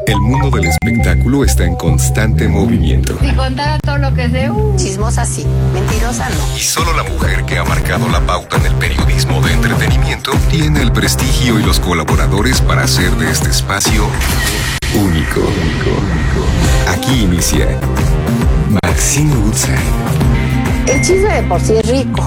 El mundo del espectáculo está en constante movimiento. Si contara todo lo que sé, chismosa sí, mentirosa no. Y solo la mujer que ha marcado la pauta en el periodismo de entretenimiento tiene el prestigio y los colaboradores para hacer de este espacio único. Aquí inicia Maxine Woodside. El chisme de por sí es rico.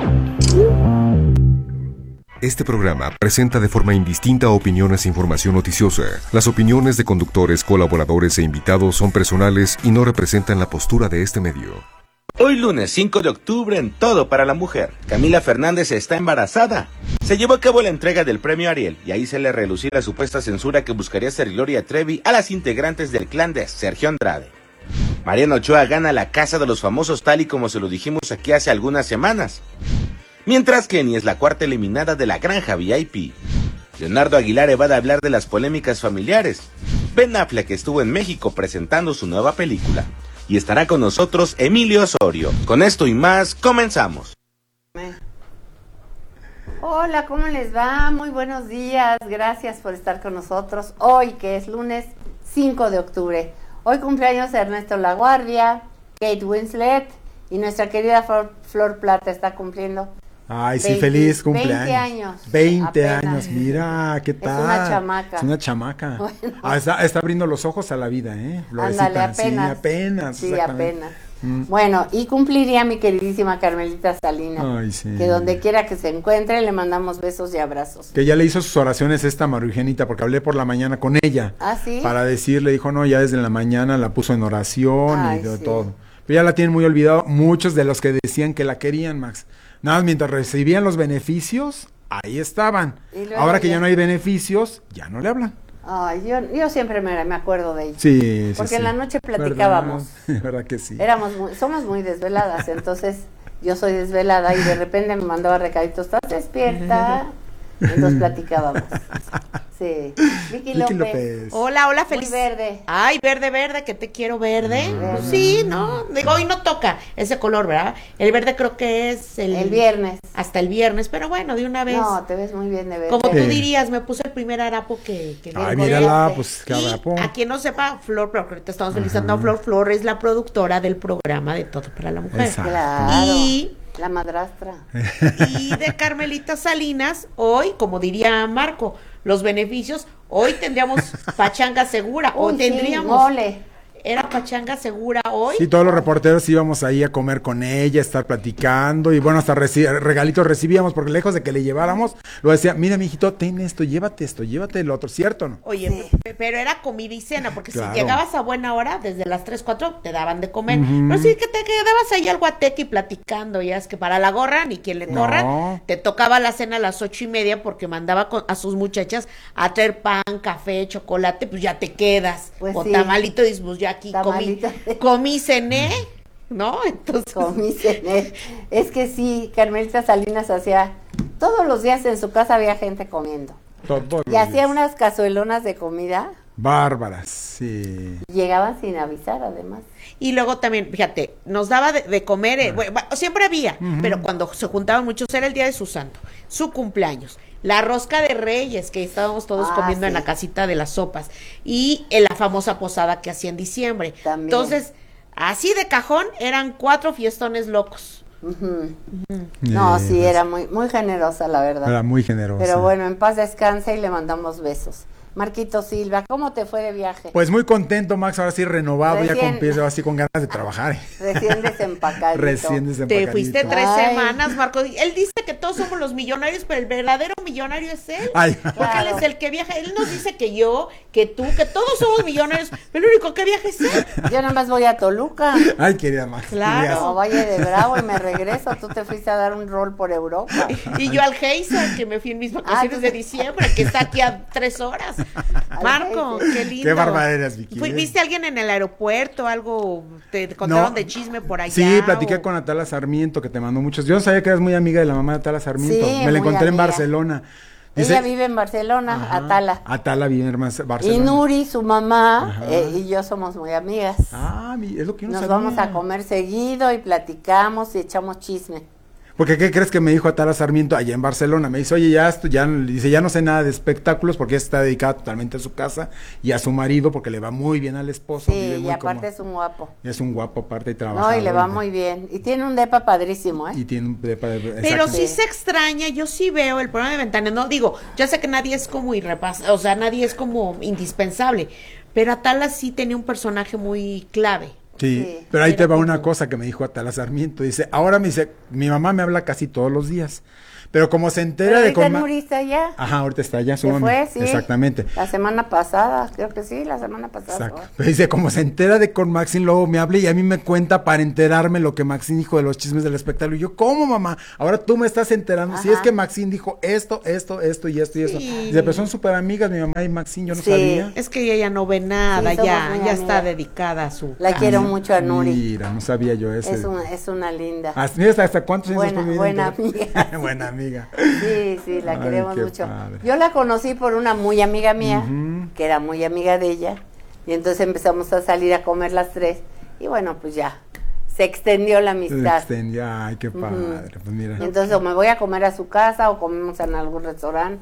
Este programa presenta de forma indistinta opiniones e información noticiosa. Las opiniones de conductores, colaboradores e invitados son personales y no representan la postura de este medio. Hoy lunes 5 de octubre en Todo para la Mujer. Camila Fernández está embarazada. Se llevó a cabo la entrega del premio Ariel y ahí se le relució la supuesta censura que buscaría hacer Gloria Trevi a las integrantes del clan de Sergio Andrade. Mariana Ochoa gana la Casa de los Famosos tal y como se lo dijimos aquí hace algunas semanas. Mientras Kenny es la cuarta eliminada de la Granja VIP. Leonardo Aguilar evade hablar de las polémicas familiares. Ben Affleck estuvo en México presentando su nueva película. Y estará con nosotros Emilio Osorio. Con esto y más, comenzamos. Hola, ¿cómo les va? Muy buenos días, gracias por estar con nosotros. Hoy, que es lunes 5 de octubre. Hoy cumpleaños Ernesto Laguardia, Kate Winslet y nuestra querida Flor Plata está cumpliendo. Ay, sí, feliz cumpleaños. 20 años. 20 apenas. años, mira, ¿qué tal? Es una chamaca. Es una chamaca. Bueno. Está abriendo los ojos a la vida, Florecita. Ándale, apenas. Sí, apenas. Sí, apenas. Bueno, y cumpliría mi queridísima Carmelita Salinas. Ay, sí. Que donde quiera que se encuentre, le mandamos besos y abrazos. Que ya le hizo sus oraciones esta Marugenita, porque hablé por la mañana con ella. ¿Ah, sí? Para decirle, dijo, no, ya desde la mañana la puso en oración. Ay, y de sí. todo. Pero ya la tienen muy olvidado muchos de los que decían que la querían, Max. Nada más mientras recibían los beneficios, ahí estaban. Ahora que ya no hay beneficios, ya no le hablan. Ay, yo siempre me acuerdo de ella. Sí, Porque sí, en la noche platicábamos. ¿Verdad que sí? Somos muy desveladas, entonces yo soy desvelada y de repente me mandaba recaditos, ¿estás despierta? Entonces platicábamos. Sí. Vicky López. Hola, feliz. Muy verde. Ay, verde, que te quiero verde. Pues sí, ¿no? Digo, hoy no toca ese color, ¿verdad? El verde creo que es el viernes. Hasta el viernes, pero bueno, de una vez. No, te ves muy bien de verde. Como tú dirías, me puse el primer harapo que ay, mírala, pues qué y harapo. a quien no sepa, Flor, pero ahorita estamos felicitando a Flor. Flor es la productora del programa de Todo para la Mujer. Exacto. Claro. Y la madrastra. Y de Carmelita Salinas, hoy, como diría Marco, los beneficios, hoy tendríamos pachanga segura, o tendríamos mole. Era pachanga segura hoy. Sí, todos los reporteros íbamos ahí a comer con ella, estar platicando, y bueno, hasta regalitos recibíamos, porque lejos de que le lleváramos, lo decía, mira, mijito, ten esto, llévate el otro, ¿cierto o no? Oye, pero era comida y cena, porque claro. Si llegabas a buena hora, desde las 3, 4, te daban de comer. Pero sí que te quedabas ahí al guateque y platicando, ya es que para la gorra, ni quien le corra, te tocaba la cena a las 8:30, porque mandaba a sus muchachas a traer pan, café, chocolate, pues ya te quedas. Pues o sí. tamalito, y pues ya aquí comí, cené, ¿no? Entonces comí, cené. Es que sí, Carmelita Salinas hacía, todos los días en su casa había gente comiendo. Y hacía unas cazuelonas de comida. Bárbaras, sí. Llegaban sin avisar, además. Y luego también, fíjate, nos daba de comer, bueno, siempre había, pero cuando se juntaban muchos era el día de su santo, su cumpleaños, la rosca de Reyes, que estábamos todos comiendo en la casita de las sopas, y en la famosa posada que hacía en diciembre. También. Entonces, así de cajón, eran 4 fiestones locos. No, sí, era muy, muy generosa, la verdad. Era muy generosa. Pero bueno, en paz descanse y le mandamos besos. Marquito Silva, ¿cómo te fue de viaje? Pues muy contento, Max, ahora sí renovado, así con ganas de trabajar. Recién desempacadito. Te fuiste 3 Ay. semanas, Marco. Él dice que todos somos los millonarios, pero el verdadero millonario es él. Ay. Porque él es el que viaja. Él nos dice que yo, que tú, que todos somos millonarios, pero el único que viaja es él. Yo nada más voy a Toluca. Ay, querida Max. Claro. O Valle de Bravo y me regreso. Tú te fuiste a dar un rol por Europa. Y yo al Geisa, que me fui en mis vacaciones de diciembre, que está aquí a 3 horas. Marco, qué lindo. Qué barbaridades, Vicky. ¿Viste a alguien en el aeropuerto? ¿Algo? ¿Te contaron de chisme por allá? Sí, platiqué con Atala Sarmiento, que te mandó muchos. Yo no sabía que eras muy amiga de la mamá de Atala Sarmiento. Sí, me la encontré en amiga. Barcelona. Dice, Ella vive en Barcelona, ajá, Atala. Atala vive en Barcelona. Y Nuri, su mamá, Ajá. y yo somos muy amigas. Ah, es lo que yo no Nos sabía. vamos a comer seguido y platicamos y echamos chisme. Porque ¿qué crees que me dijo Atala Sarmiento allá en Barcelona? Me dice, oye, dice, ya no sé nada de espectáculos porque ella está dedicada totalmente a su casa y a su marido porque le va muy bien al esposo. Sí, y aparte es un guapo. Es un guapo aparte y trabajador. No, y le va muy bien. Y tiene un depa padrísimo, ¿eh? Y tiene un depa, pero sí se extraña, yo sí veo el programa de Ventaneando, no digo, ya sé que nadie es como o sea, nadie es como indispensable, pero Atala sí tenía un personaje muy clave. Sí, pero ahí te va una cosa que me dijo Atala Sarmiento, dice, ahora me dice, mi mamá me habla casi todos los días, pero como se entera de cómo... Nuri está allá. Ajá, ahorita está allá, su fue, sí. Exactamente. La semana pasada, creo que sí, la semana pasada. Exacto. Pero dice, como se entera de con Maxine, luego me habla y a mí me cuenta para enterarme lo que Maxine dijo de los chismes del espectáculo. Y yo, ¿cómo, mamá? Ahora tú me estás enterando. Si es que Maxine dijo esto y esto y esto. Dice, pero son súper amigas mi mamá y Maxine, yo no sabía. Es que ella ya no ve nada, ya está dedicada a su La quiero mucho a Nuri. Mira, no sabía yo ese. Es una linda. Mira, ¿hasta cuántos años después buena amiga. Buena amiga. Sí, la queremos mucho. Padre. Yo la conocí por una muy amiga mía, que era muy amiga de ella, y entonces empezamos a salir a comer las tres, y bueno, pues ya, se extendió la amistad. Ay, qué padre, pues mira. Entonces o me voy a comer a su casa, o comemos en algún restaurante,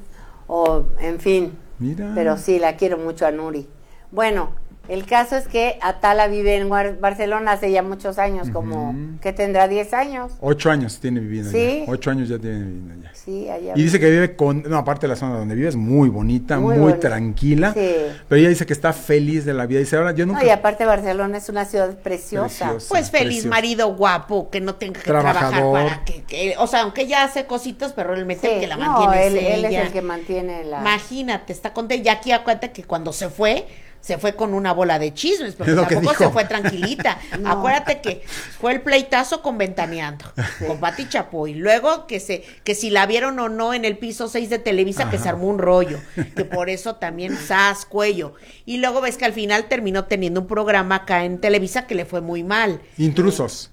o en fin. Mira. Pero sí, la quiero mucho a Nuri. Bueno, el caso es que Atala vive en Barcelona hace ya muchos años, como, ¿qué tendrá? 10 años. 8 años tiene viviendo ¿Sí? allá. 8 años ya tiene viviendo allá. Sí, allá. Y dice que vive aparte de la zona donde vive, es muy bonita, muy tranquila. Sí. Pero ella dice que está feliz de la vida. Dice, ahora yo nunca... No, y aparte Barcelona es una ciudad preciosa. Pues feliz marido guapo, que no tenga que trabajar para que o sea, aunque ella hace cositas, pero realmente el que la mantiene él es el que mantiene la... Imagínate, está contenta. Y aquí acuérdate que cuando se fue con una bola de chismes, porque tampoco se fue tranquilita. No. Acuérdate que fue el pleitazo con Ventaneando, con Pati Chapoy. Luego que si la vieron o no en el piso 6 de Televisa, que se armó un rollo, que por eso también cuello. Y luego ves que al final terminó teniendo un programa acá en Televisa que le fue muy mal. Intrusos.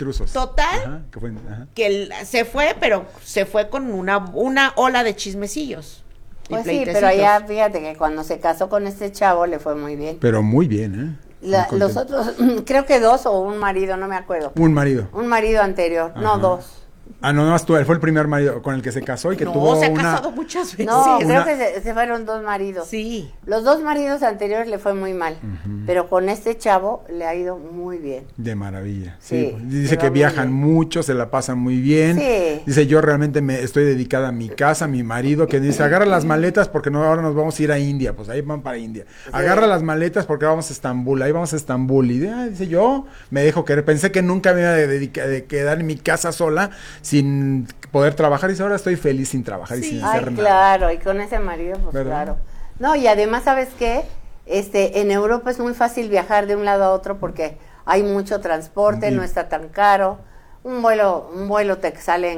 Total, que se fue, pero se fue con una ola de chismecillos. Pues sí, pero allá fíjate que cuando se casó con este chavo le fue muy bien. Pero muy bien, Los otros, creo que 2 o un marido, no me acuerdo. Un marido anterior, no 2. No, él fue el primer marido con el que se casó y que tuvo se ha casado muchas veces. No, creo que se fueron 2 maridos. Sí. Los 2 maridos anteriores le fue muy mal, pero con este chavo le ha ido muy bien. De maravilla. Sí. Dice que viajan mucho, se la pasan muy bien. Sí. Dice, yo realmente estoy dedicada a mi casa, a mi marido, que dice, agarra las maletas porque ahora nos vamos a ir a India. Pues ahí van para India. Sí. Agarra las maletas porque vamos a Estambul, ahí vamos a Estambul. Y dice, yo me dejo querer. Pensé que nunca me iba de quedar en mi casa sola sin poder trabajar, y ahora estoy feliz sin trabajar y sin hacer nada. Claro, y con ese marido, pues ¿verdad? Claro. No, y además, ¿sabes qué? En Europa es muy fácil viajar de un lado a otro porque hay mucho transporte, no está tan caro. Un vuelo te sale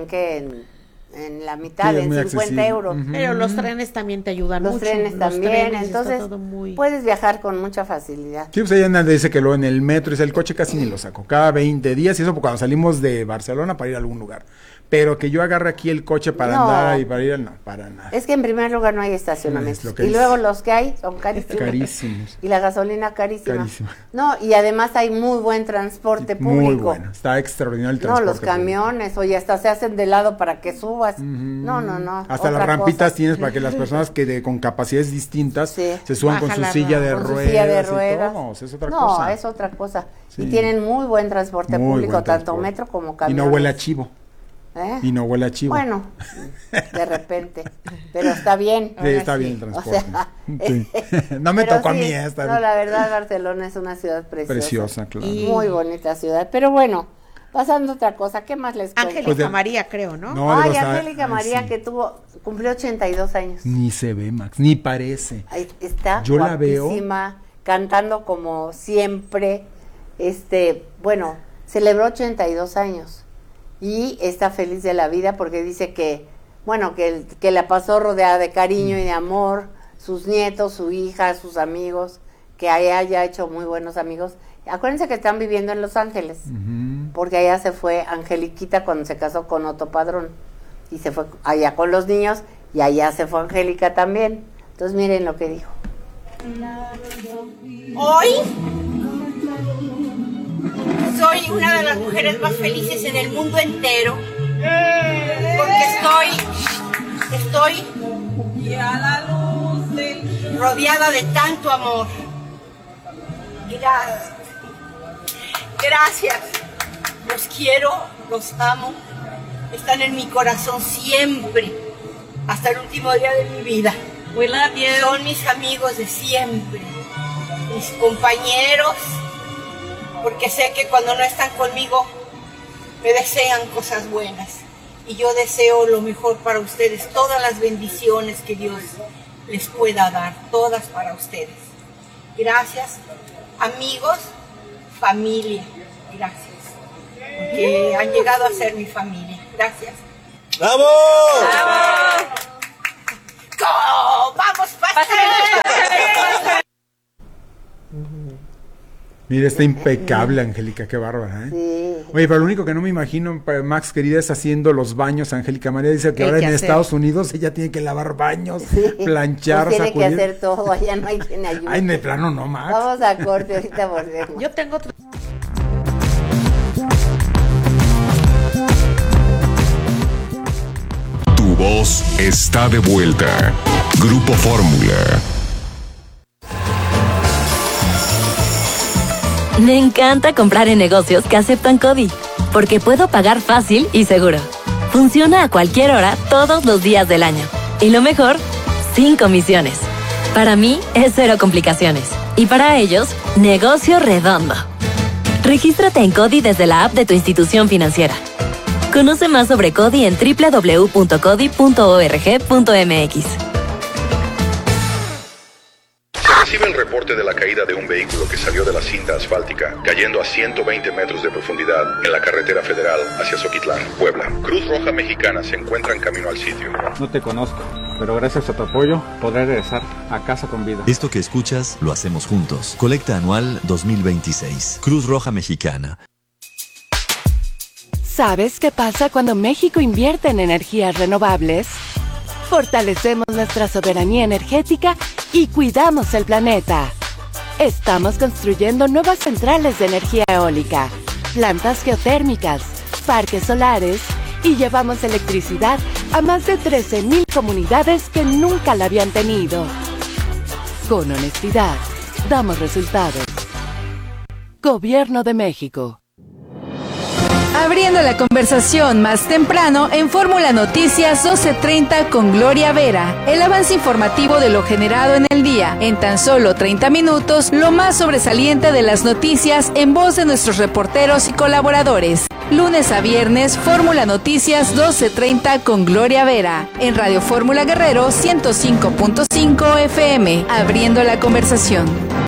en la mitad, en 50 euros. Pero los trenes también te ayudan mucho. Los trenes también, entonces puedes viajar con mucha facilidad. Sí, pues ella dice que luego en el metro, dice, el coche casi ni lo saco, cada 20 días, y eso cuando salimos de Barcelona para ir a algún lugar. Pero que yo agarre aquí el coche para andar y para ir, no, para nada. Es que en primer lugar no hay estacionamientos. Y luego los que hay son carísimos. Y la gasolina carísima. No, y además hay muy buen transporte público. Muy bueno, está extraordinario el transporte. No, los camiones, oye, hasta se hacen de lado para que subas. No. Hasta las rampitas tienes para que las personas que con capacidades distintas se suban con su silla de ruedas. No, es otra cosa. No, es otra cosa. Sí. Y tienen muy buen transporte público, tanto metro como camiones. Y no huele a chivo. Y no huele a chivo. Bueno, de repente, pero está bien. Sí, está bien el transporte. No me tocó a mí esta. No, la verdad, Barcelona es una ciudad preciosa. Preciosa, claro. Muy bonita ciudad, pero bueno, pasando a otra cosa, ¿qué más les cuento? Angélica María, creo, ¿no? Angélica María, que cumplió 82 años. Ni se ve, Max, ni parece. Ahí está, yo la veo cantando como siempre. Bueno, celebró 82 años. Y está feliz de la vida porque dice que la pasó rodeada de cariño y de amor, sus nietos, su hija, sus amigos, que haya hecho muy buenos amigos. Acuérdense que están viviendo en Los Ángeles, porque allá se fue Angeliquita cuando se casó con Otto Padrón, y se fue allá con los niños, y allá se fue Angélica también. Entonces miren lo que dijo. Hoy soy una de las mujeres más felices en el mundo entero Porque estoy rodeada de tanto amor. Gracias. Los quiero, los amo. Están en mi corazón siempre, hasta el último día de mi vida. We love you. Son mis amigos de siempre, mis compañeros, porque sé que cuando no están conmigo me desean cosas buenas. Y yo deseo lo mejor para ustedes, todas las bendiciones que Dios les pueda dar, todas para ustedes. Gracias, amigos, familia, gracias, porque han llegado a ser mi familia. Gracias. ¡Vamos! ¡Vamos! ¡Go! ¡Vamos, pastel! Mira, está impecable, Angélica, qué bárbara, ¿eh? Sí. Oye, pero lo único que no me imagino, Max, querida, es haciendo los baños. Angélica María dice que ahora en Estados Unidos ella tiene que lavar baños, planchar, pues tiene sacudir. que hacer todo, allá no hay quien ayude. Ay, de plano no, Max. Vamos a corte, ahorita volvemos. Yo tengo otro. Tu voz está de vuelta. Grupo Fórmula. Me encanta comprar en negocios que aceptan CODI, porque puedo pagar fácil y seguro. Funciona a cualquier hora, todos los días del año. Y lo mejor, sin comisiones. Para mí, es cero complicaciones. Y para ellos, negocio redondo. Regístrate en CODI desde la app de tu institución financiera. Conoce más sobre CODI en www.codi.org.mx. Recibe el reporte de la caída de un vehículo que salió de la cinta asfáltica, cayendo a 120 metros de profundidad en la carretera federal hacia Zoquitlán, Puebla. Cruz Roja Mexicana se encuentra en camino al sitio. No te conozco, pero gracias a tu apoyo podré regresar a casa con vida. Esto que escuchas lo hacemos juntos. Colecta anual 2026. Cruz Roja Mexicana. ¿Sabes qué pasa cuando México invierte en energías renovables? Fortalecemos nuestra soberanía energética y cuidamos el planeta. Estamos construyendo nuevas centrales de energía eólica, plantas geotérmicas, parques solares y llevamos electricidad a más de 13,000 comunidades que nunca la habían tenido. Con honestidad, damos resultados. Gobierno de México. Abriendo la conversación más temprano en Fórmula Noticias 12:30 con Gloria Vera. El avance informativo de lo generado en el día. En tan solo 30 minutos, lo más sobresaliente de las noticias en voz de nuestros reporteros y colaboradores. Lunes a viernes, Fórmula Noticias 12:30 con Gloria Vera. En Radio Fórmula Guerrero 105.5 FM. Abriendo la conversación.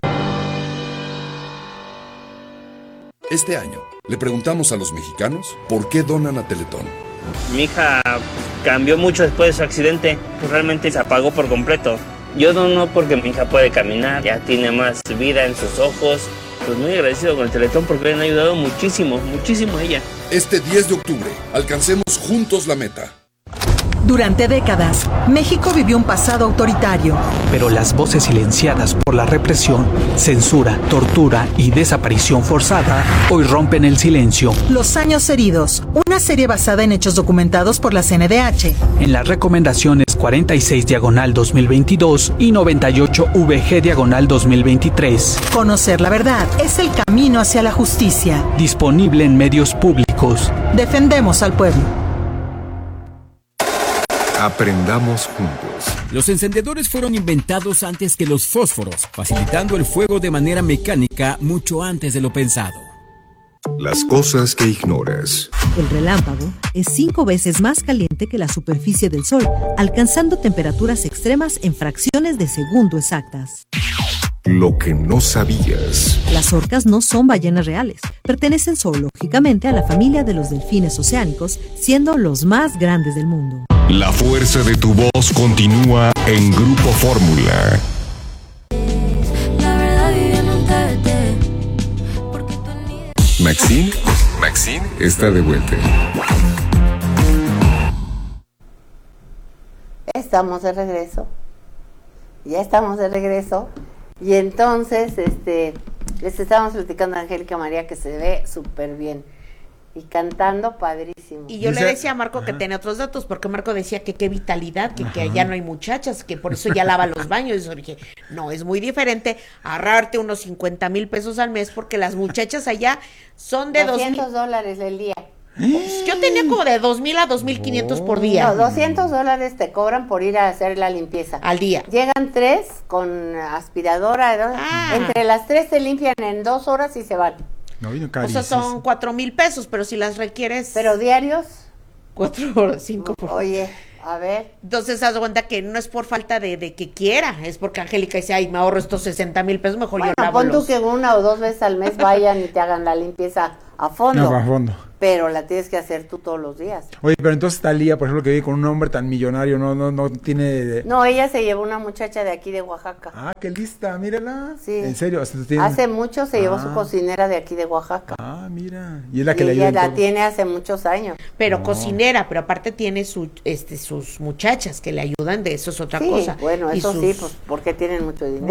Este año, le preguntamos a los mexicanos por qué donan a Teletón. Mi hija cambió mucho después de su accidente, pues realmente se apagó por completo. Yo dono porque mi hija puede caminar, ya tiene más vida en sus ojos. Pues muy agradecido con el Teletón porque le han ayudado muchísimo, muchísimo a ella. Este 10 de octubre, alcancemos juntos la meta. Durante décadas, México vivió un pasado autoritario. Pero las voces silenciadas por la represión, censura, tortura y desaparición forzada hoy rompen el silencio. Los años heridos, una serie basada en hechos documentados por la CNDH. En las recomendaciones 46/2022 y 98VG/2023. Conocer la verdad es el camino hacia la justicia. Disponible en medios públicos. Defendemos al pueblo. Aprendamos juntos. Los encendedores fueron inventados antes que los fósforos, facilitando el fuego de manera mecánica mucho antes de lo pensado. Las cosas que ignoras. El relámpago es 5 veces más caliente que la superficie del Sol, alcanzando temperaturas extremas en fracciones de segundo exactas. Lo que no sabías. Las orcas no son ballenas reales. Pertenecen zoológicamente a la familia de los delfines oceánicos, siendo los más grandes del mundo. La fuerza de tu voz continúa en Grupo Fórmula. Maxine está de vuelta. Estamos de regreso. Ya estamos de regreso. Y entonces, les estábamos platicando a Angélica María que se ve súper bien. Y cantando padrísimo. Y yo le decía a Marco que tenía otros datos, porque Marco decía que qué vitalidad, que allá no hay muchachas, que por eso ya lava los baños. Y yo dije, no, es muy diferente ahorrarte unos 50,000 pesos al mes, porque las muchachas allá son de $200 el día. Yo tenía como de 2,000 a 2,500 por día. No, $200 te cobran por ir a hacer la limpieza. Al día. Llegan 3 con aspiradora. Entre las 3 te limpian en 2 horas y se van. No, o sea, son 4,000 pesos, pero si las requieres. ¿Pero diarios? 4 horas, 5 por. Oye, a ver. Entonces, haz de cuenta que no es por falta de que quiera, es porque Angélica dice, ay, me ahorro estos 60,000 pesos, mejor yo lavo pon tú que 1 o 2 veces al mes vayan y te hagan la limpieza a fondo. No, a fondo. Pero la tienes que hacer tú todos los días. Oye, pero entonces Talía, por ejemplo, que vive con un hombre tan millonario, no tiene... No, ella se llevó una muchacha de aquí de Oaxaca. Ah, qué lista, mírala. Sí. ¿En serio? Hace mucho se llevó su cocinera de aquí de Oaxaca. Ah, mira. Y es la que le ayuda. Ella la tiene hace muchos años. Pero cocinera, pero aparte tiene sus muchachas que le ayudan, de eso es otra cosa. Bueno, y eso sí, pues porque tienen mucho dinero.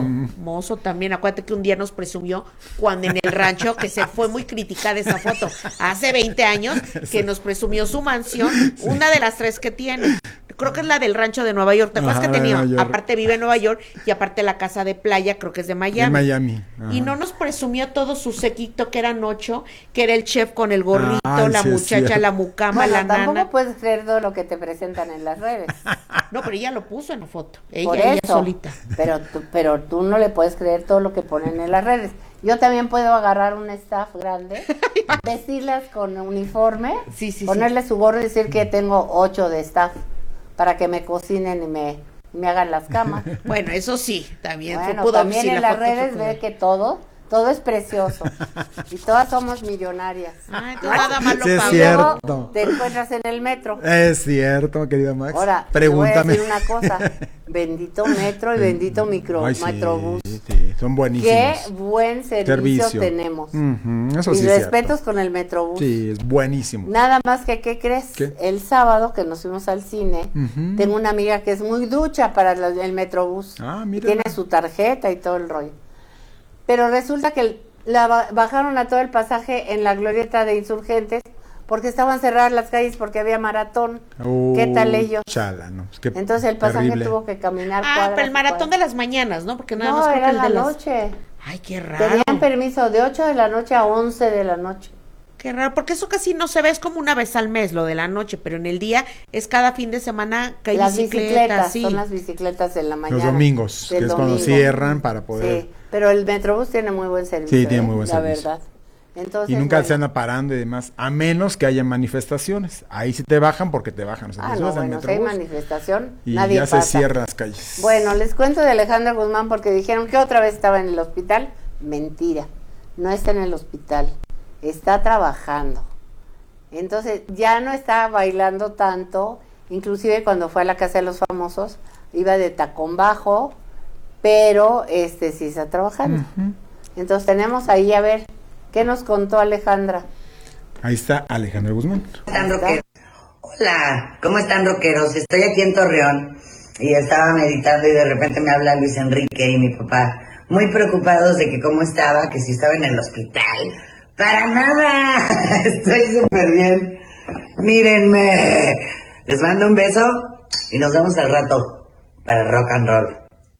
Mozo también. Acuérdate que un día nos presumió cuando en el rancho, que se fue muy criticada esa foto, hace 20 años, que nos presumió su mansión, una de las 3 que tiene. Creo que es la del rancho de Nueva York. ¿Te acuerdas que tenía? Aparte vive en Nueva York y aparte la casa de playa, creo que es de Miami. De Miami. Y no nos presumió todo su séquito, que eran 8, que era el chef con el gorrito, la muchacha, la mucama, la nana. Tampoco puedes creer todo lo que te presentan en las redes. No, pero ella lo puso en la foto. Por ella eso, solita. Pero tú no le puedes creer todo lo que ponen en las redes. Yo también puedo agarrar un staff grande, vestirlas con uniforme, ponerle su gorro y decir que tengo 8 de staff para que me cocinen y me hagan las camas. Bueno, eso sí, también. Bueno, también en las redes ve que todo es precioso y todas somos millonarias. Ay, nada más lo sí, es cierto. Te encuentras en el metro. Es cierto, querida Max. Ahora, pregúntame. Te voy a decir una cosa. Bendito metro y bendito metrobús. Sí, son buenísimos. Qué buen servicio tenemos. Eso y sí respetos cierto. con el metrobús. Sí, es buenísimo. Nada más que, ¿qué crees? ¿Qué? El sábado que nos fuimos al cine, tengo una amiga que es muy ducha para el metrobús. Ah, mira. Tiene su tarjeta y todo el rollo. Pero resulta que bajaron a todo el pasaje en la glorieta de Insurgentes porque estaban cerradas las calles porque había maratón. ¿Qué tal ellos? Chala, no. Entonces el pasaje terrible. tuvo que caminar cuadras. Pero el maratón de las mañanas, ¿no? Porque nada no, más creo era que el la de noche. Ay, qué raro. Tenían permiso de 8 de la noche a 11 de la noche. Qué raro, porque eso casi no se ve, es como una vez al mes lo de la noche, pero en el día es cada fin de semana que hay las bicicletas, sí. Son las bicicletas en la mañana. Los domingos, que es cuando cierran para poder... Sí, pero el Metrobús tiene muy buen servicio. Sí, tiene muy buen servicio. La verdad. Entonces, y nunca se anda parando y demás, a menos que haya manifestaciones. Ahí sí te bajan porque te bajan. O sea, no, bueno, si hay manifestación, y nadie ya pasa. se cierran las calles. Bueno, les cuento de Alejandra Guzmán porque dijeron que otra vez estaba en el hospital. Mentira, no está en el hospital, está trabajando. Entonces ya no está bailando tanto, inclusive cuando fue a la Casa de los Famosos, iba de tacón bajo, pero sí está trabajando. Entonces tenemos ahí, a ver, ¿qué nos contó Alejandra? Ahí está Alejandra Guzmán. Hola, ¿cómo están, rockeros? Estoy aquí en Torreón y estaba meditando y de repente me habla Luis Enrique y mi papá, muy preocupados de que cómo estaba, que si estaba en el hospital. ¡Para nada! Estoy súper bien. Mírenme. Les mando un beso y nos vemos al rato para rock and roll.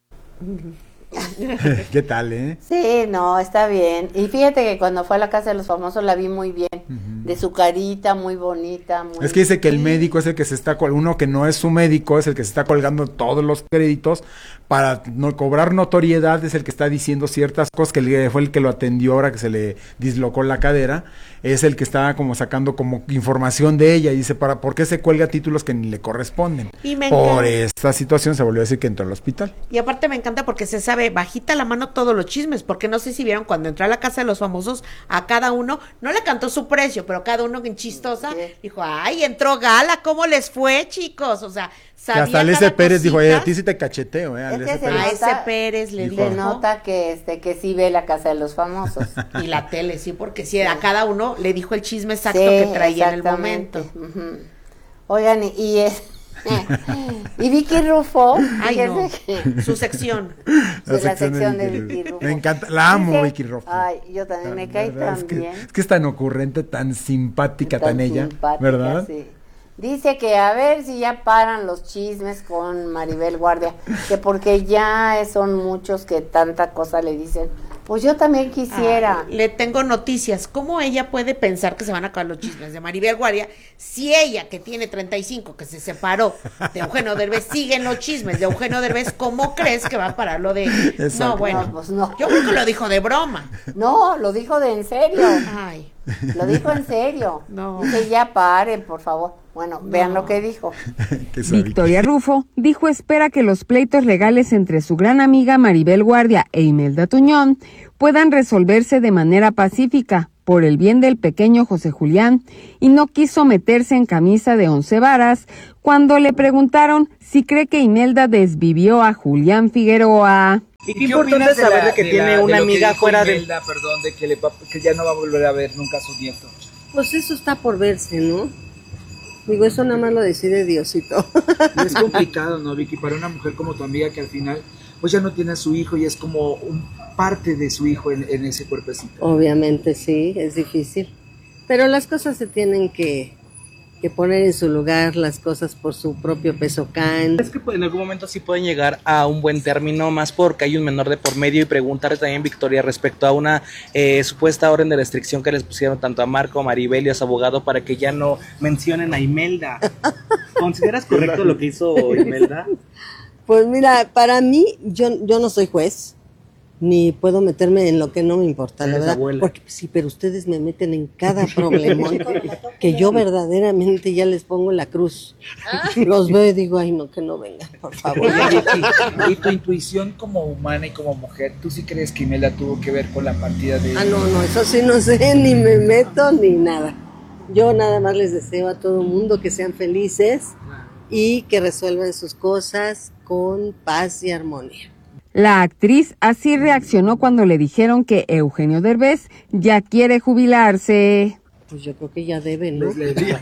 ¿Qué tal, Sí, no, está bien. Y fíjate que cuando fue a la Casa de los Famosos la vi muy bien. De su carita, muy bonita. Es que dice que el médico es el que se está uno que no es su médico, es el que se está colgando todos los créditos para no cobrar notoriedad, es el que está diciendo ciertas cosas, que fue el que lo atendió ahora que se le dislocó la cadera, es el que está como sacando como información de ella y dice, ¿por qué se cuelga títulos que ni le corresponden? Por esta situación se volvió a decir que entró al hospital. Y aparte me encanta porque se sabe bajita la mano todos los chismes, porque no sé si vieron cuando entró a la Casa de los Famosos, a cada uno, no le cantó su precio, pero cada uno en chistosa dijo, ay, entró Gala, ¿cómo les fue, chicos? O sea, sabía hasta Alese Pérez dijo, a ti sí te cacheteo, a ese Pérez le dijo. Se nota que sí ve la Casa de los Famosos. Y la tele, sí, porque sí, a cada uno le dijo el chisme exacto que traía en el momento. Oigan, Y Vicky Rufo, Ay, no. que Su sección. la sección de Vicky Rufo. Me encanta, la amo, Dice, Vicky Rufo. Ay, yo también me cae tan bien. Es que es tan ocurrente, tan simpática, tan ella, ¿verdad? Sí. Dice que a ver si ya paran los chismes con Maribel Guardia, que porque ya son muchos que tanta cosa le dicen. Pues yo también quisiera. Le tengo noticias. ¿Cómo ella puede pensar que se van a acabar los chismes de Maribel Guardia si ella, que tiene 35, que se separó de Eugenio Derbez, sigue en los chismes de Eugenio Derbez? ¿Cómo crees que va a parar lo de...? Exacto. No, bueno, No, pues no. Yo creo que lo dijo de broma. No, lo dijo de en serio. Ay. Lo dijo en serio. No. Dice, ya paren, por favor. Bueno, vean lo que dijo. Victoria Rufo dijo espera que los pleitos legales entre su gran amiga Maribel Guardia e Imelda Tuñón puedan resolverse de manera pacífica por el bien del pequeño José Julián, y no quiso meterse en camisa de 11 varas cuando le preguntaron si cree que Imelda desvivió a Julián Figueroa. ¿Y qué importante saber de que tiene una amiga fuera de Imelda, perdón, de que ya no va a volver a ver nunca a su nieto? Pues eso está por verse, ¿no? Digo, eso nada más lo decide Diosito. Es complicado, ¿no, Vicky? Para una mujer como tu amiga que al final, pues ya no tiene a su hijo y es como parte de su hijo en ese cuerpecito. Obviamente sí, es difícil. Pero las cosas se tienen que poner en su lugar, las cosas por su propio peso caen. Es que en algún momento sí pueden llegar a un buen término, más porque hay un menor de por medio, y preguntarle también, Victoria, respecto a una supuesta orden de restricción que les pusieron tanto a Marco, a Maribel y a su abogado para que ya no mencionen a Imelda. ¿Consideras correcto lo que hizo Imelda? Pues mira, para mí, yo no soy juez, ni puedo meterme en lo que no me importa, la verdad. Porque sí, pero ustedes me meten en cada problemón que yo verdaderamente ya les pongo la cruz. Los veo y digo, ay no, que no vengan, por favor. Y tu intuición como humana y como mujer, ¿tú sí crees que Imelda tuvo que ver con la partida de...? No, eso sí no sé, ni me meto, ni nada. Yo nada más les deseo a todo el mundo que sean felices y que resuelvan sus cosas con paz y armonía. La actriz así reaccionó cuando le dijeron que Eugenio Derbez ya quiere jubilarse. Pues yo creo que ya debe, ¿no?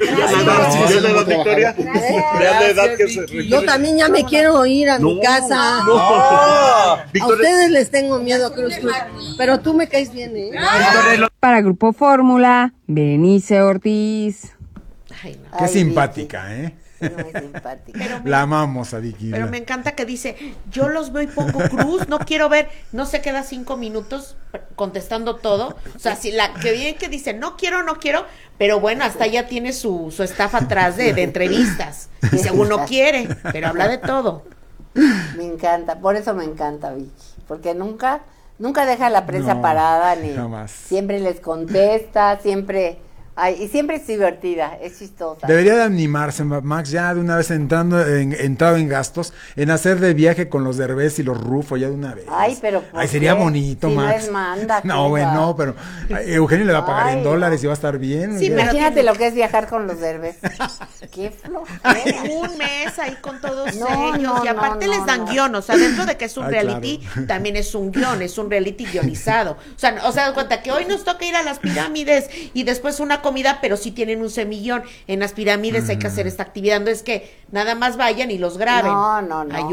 Yo también ya me quiero ir a mi casa. A ustedes les tengo miedo, Cruz. Pero tú me caes bien, ¿eh? Para Grupo Fórmula, Berenice Ortiz. Qué simpática, ¿eh? Muy simpática. La amamos a Vicky. Pero me encanta que dice, yo los veo y pongo cruz, no quiero ver, no se queda 5 minutos contestando todo. O sea, si la que bien que dice, no quiero, pero bueno, hasta ya tiene su staff atrás de entrevistas. Y según no quiere, pero habla de todo. Me encanta, por eso me encanta Vicky, porque nunca deja a la prensa parada, ni jamás. Siempre les contesta, siempre... Ay, y siempre es divertida, es chistosa. Debería de animarse, Max, ya de una vez entrado en gastos, en hacer de viaje con los Derbez y los Rufo ya de una vez. Ay, pero ay, sería bonito, si Max. No es manda, no, bueno, pero Eugenio le va a pagar en dólares y va a estar bien. Sí, imagínate lo que es viajar con los Derbez. Qué flojera. Un mes ahí con todos ellos, y aparte les dan guión, o sea, dentro de que es un reality, claro. También es un guión, es un reality guionizado. O sea, da cuenta que hoy nos toca ir a las pirámides y después una comida, pero sí tienen un semillón. En las pirámides hay que hacer esta actividad, no es que nada más vayan y los graben. No. Hay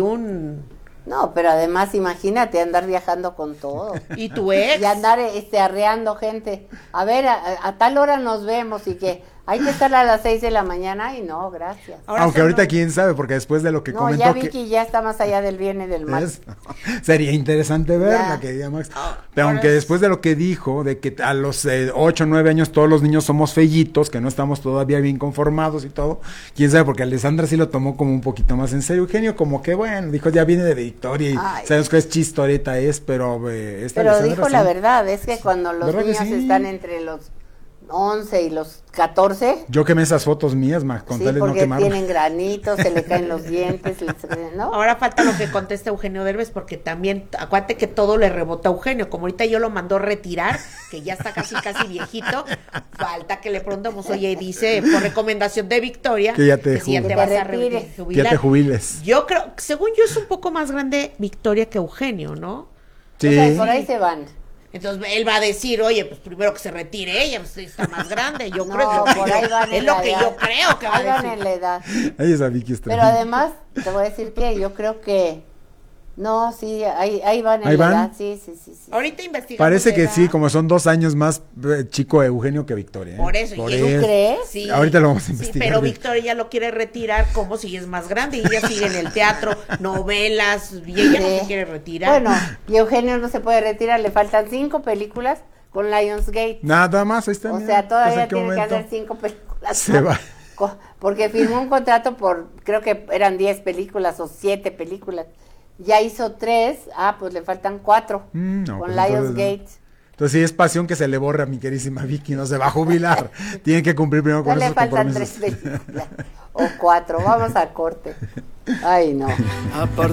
No, pero además imagínate andar viajando con todo. ¿Y tu ex? Y andar arreando gente. A ver, a tal hora nos vemos y que hay que estar a las 6 de la mañana y no, gracias. Aunque ahorita quién sabe, porque después de lo que comentó... ya Vicky ya está más allá del bien y del mal. Sería interesante verla, que diga Max. Pero aunque después de lo que dijo, de que a los 8 o 9 años todos los niños somos fellitos, que no estamos todavía bien conformados y todo, quién sabe, porque Alessandra sí lo tomó como un poquito más en serio. Eugenio como que bueno, dijo ya viene de Victoria y sabes que es chistoreta pero dijo la verdad, es que cuando los niños están entre los 11 y los 14. Yo quemé esas fotos mías, Max, con tales no quemaron. Porque tienen granitos, se le caen los dientes, ¿no? Ahora falta lo que conteste Eugenio Derbez, porque también, acuérdate que todo le rebota a Eugenio, como ahorita yo lo mandó retirar, que ya está casi viejito, falta que le preguntemos, oye, dice, por recomendación de Victoria, que ya te, si ya te vas a jubilar. Ya te jubiles. Yo creo, según yo es un poco más grande Victoria que Eugenio, ¿no? Sí. O sea, por ahí se van. Entonces él va a decir, oye, pues primero que se retire ella, pues está más grande. Yo No, creo que por ahí van es en lo la que edad. yo creo que va a Ahí van decir. en la edad. Ahí esa Vicky está. Pero además, te voy a decir que yo creo que no, sí, ahí van en ¿Ahí la van? edad, sí. Ahorita investigamos. Parece la que edad. sí, como son 2 años más chico Eugenio que Victoria. Por eso, ¿tú crees? Sí. Ahorita lo vamos a Sí, investigar. pero bien. Victoria ya lo quiere retirar como si es más grande y ella sigue en el teatro, novelas, y ella no se quiere retirar. Bueno, y Eugenio no se puede retirar, le faltan 5 películas con Lionsgate. Nada más, ahí está. O mira, sea, todavía pues, ¿en qué tiene que momento? hacer 5 películas. Se va. Porque firmó un contrato por, creo que eran 10 películas o 7 películas. Ya hizo 3, pues le faltan 4 No, con pues, entonces, Lionsgate. Entonces sí es pasión que se le borra a mi queridísima Vicky, no se va a jubilar. Tiene que cumplir primero con Ya le esos faltan compromisos. 3 películas o 4, vamos a corte. Ay, no. A partir